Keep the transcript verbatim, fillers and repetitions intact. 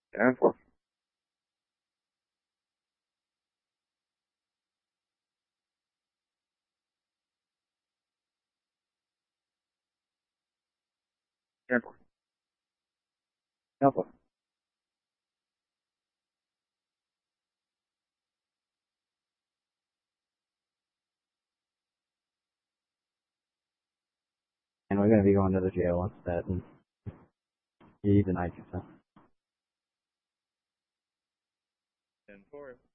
Careful. Careful. Careful. And we're going to be going to the jail instead. And he denied yourself. ten four.